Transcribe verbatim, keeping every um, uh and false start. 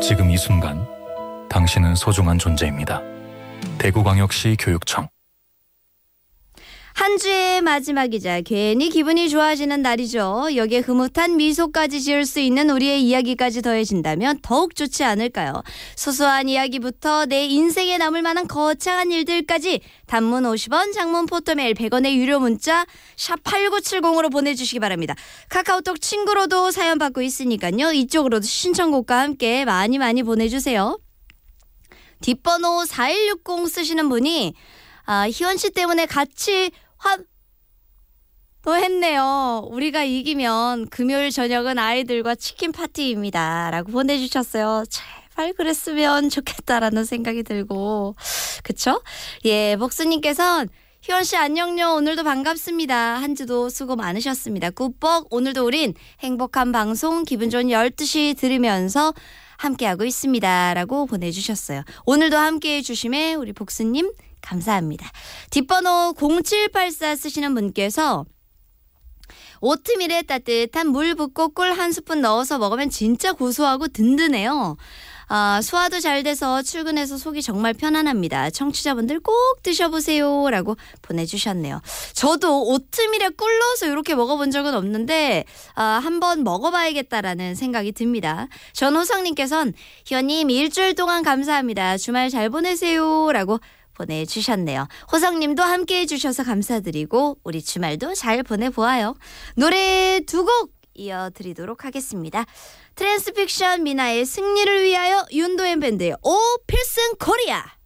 지금 이 순간 당신은 소중한 존재입니다. 대구광역시 교육청. 한 주의 마지막이자 괜히 기분이 좋아지는 날이죠. 여기에 흐뭇한 미소까지 지을 수 있는 우리의 이야기까지 더해진다면 더욱 좋지 않을까요? 소소한 이야기부터 내 인생에 남을 만한 거창한 일들까지 단문 오십 원, 장문 포토메일 백 원의 유료 문자 샵 팔구칠공으로 보내주시기 바랍니다. 카카오톡 친구로도 사연 받고 있으니까요. 이쪽으로도 신청곡과 함께 많이 많이 보내주세요. 뒷번호 사일육공 쓰시는 분이 아, 희원 씨 때문에 같이 화... 또 했네요. 우리가 이기면 금요일 저녁은 아이들과 치킨 파티입니다. 라고 보내주셨어요. 제발 그랬으면 좋겠다라는 생각이 들고. 그쵸? 예, 복수님께서는 희원 씨 안녕요. 오늘도 반갑습니다. 한 주도 수고 많으셨습니다. 굿벅. 오늘도 우린 행복한 방송 기분 좋은 열두 시 들으면서 함께하고 있습니다. 라고 보내주셨어요. 오늘도 함께해 주심에 우리 복수님 감사합니다. 뒷번호 공칠팔사 쓰시는 분께서 오트밀에 따뜻한 물 붓고 꿀 한 스푼 넣어서 먹으면 진짜 고소하고 든든해요. 아, 소화도 잘 돼서 출근해서 속이 정말 편안합니다. 청취자분들 꼭 드셔보세요 라고 보내주셨네요. 저도 오트밀에 꿀 넣어서 이렇게 먹어본 적은 없는데 아, 한번 먹어봐야겠다라는 생각이 듭니다. 전호성님께서는 희원님 일주일 동안 감사합니다. 주말 잘 보내세요 라고 보내주셨네요. 호성님도 함께해 주셔서 감사드리고 우리 주말도 잘 보내보아요. 노래 두 곡 이어드리도록 하겠습니다. 트랜스픽션 미나의 승리를 위하여 윤도현 밴드의 오 필승 코리아.